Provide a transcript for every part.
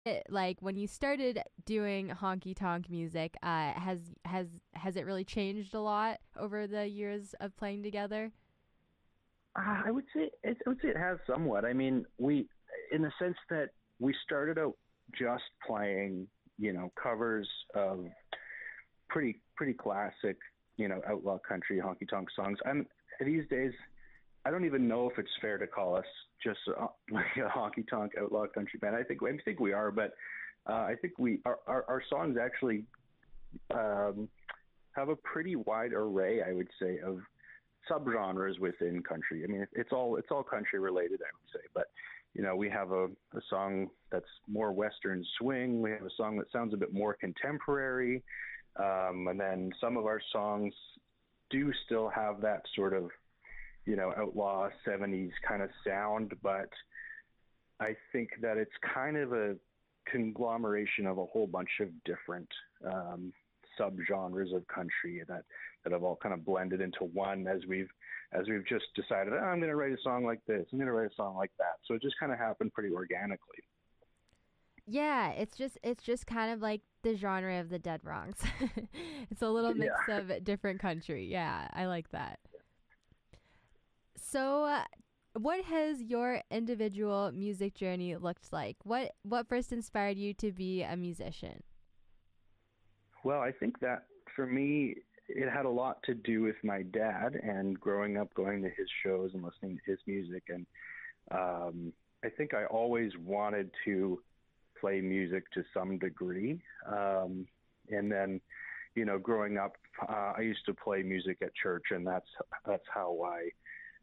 Like when you started doing honky tonk music, has it really changed a lot over the years of playing together? I would say it has somewhat. I mean, we, in the sense that we started out just playing, covers of pretty classic, outlaw country honky tonk songs. I'm these days, I don't even know if it's fair to call us just like a honky tonk outlaw country band. I think we are, but I think our songs actually have a pretty wide array, I would say, of subgenres within country. I mean, it's all country related, I would say, but we have a song that's more Western swing. We have a song that sounds a bit more contemporary, and then some of our songs do still have that sort of outlaw 70s kind of sound, but I think that it's kind of a conglomeration of a whole bunch of different subgenres of country that have all kind of blended into one as we've just decided, I'm going to write a song like this, I'm going to write a song like that. So it just kind of happened pretty organically. Yeah, it's just kind of like the genre of the Dead Wrongs. It's a little mix Yeah. of different country. Yeah, I like that. So, what has your individual music journey looked like? What first inspired you to be a musician? Well, I think that for me, it had a lot to do with my dad and growing up going to his shows and listening to his music. And I think I always wanted to play music to some degree. And then, growing up, I used to play music at church, and that's how I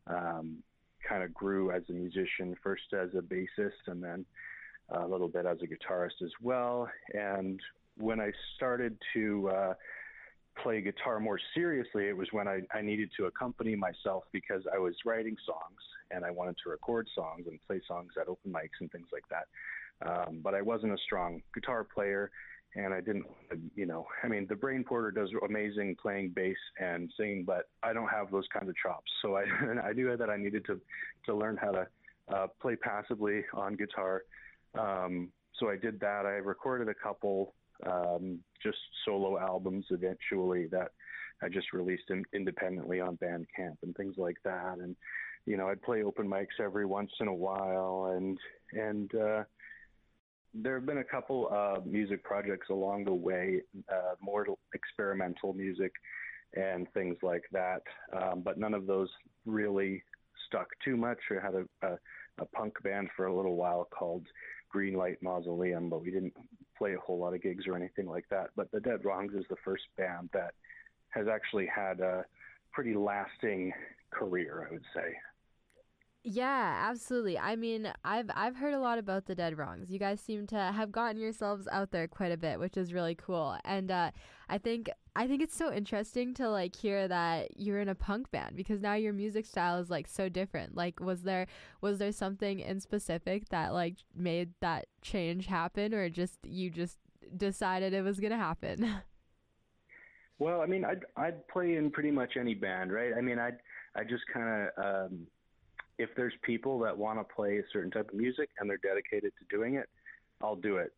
kind of grew as a musician, first as a bassist and then a little bit as a guitarist as well. And when I started to play guitar more seriously, it was when I needed to accompany myself because I was writing songs and I wanted to record songs and play songs at open mics and things like that. But I wasn't a strong guitar player, and I didn't, I mean, the Brain Porter does amazing playing bass and singing, but I don't have those kinds of chops. So I knew that I needed to learn how to play passively on guitar. So I did that. I recorded a couple just solo albums eventually that I just released independently on Bandcamp and things like that. And, I'd play open mics every once in a while. And there have been a couple of music projects along the way, more experimental music and things like that. But none of those really stuck too much. I had a punk band for a little while called Greenlight Mausoleum, but we didn't play a whole lot of gigs or anything like that. But the Dead Wrongs is the first band that has actually had a pretty lasting career, I would say. Yeah, absolutely. I mean, I've heard a lot about the Dead Wrongs. You guys seem to have gotten yourselves out there quite a bit, which is really cool. And I think I think it's so interesting to like hear that you're in a punk band because now your music style is like so different. Like, was there something in specific that like made that change happen, or just you just decided it was gonna happen? Well, I mean, I'd play in pretty much any band, right? I mean, I just kind of if there's people that want to play a certain type of music and they're dedicated to doing it, I'll do it.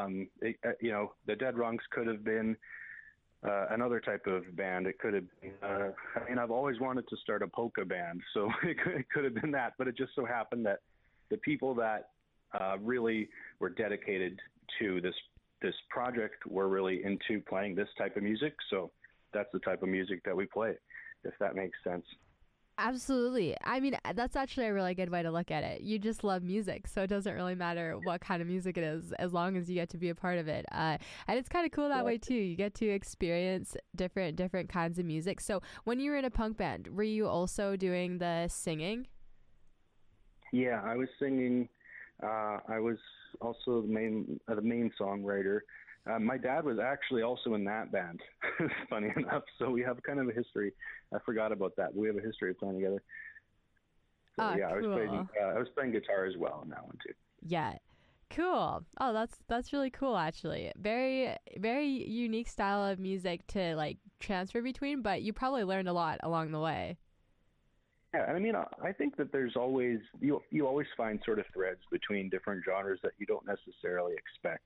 The Dead Wrongs could have been another type of band. It could have been, I mean, I've always wanted to start a polka band, so it could have been that, but it just so happened that the people that really were dedicated to this project were really into playing this type of music, so that's the type of music that we play, if that makes sense. Absolutely. I mean, that's actually a really good way to look at it. You just love music, so it doesn't really matter what kind of music it is, as long as you get to be a part of it. And it's kind of cool that Yeah. way too. You get to experience different kinds of music. So when you were in a punk band, were you also doing the singing? Yeah, I was singing. I was also the main songwriter. My dad was actually also in that band, funny enough. So we have kind of a history. I forgot about that. We have a history of playing together. So Oh, yeah, cool. I was playing guitar as well in that one too. Yeah. Cool. Oh, that's really cool actually. Very very unique style of music to like transfer between, but you probably learned a lot along the way. Yeah, and I mean, I think that there's always you always find sort of threads between different genres that you don't necessarily expect.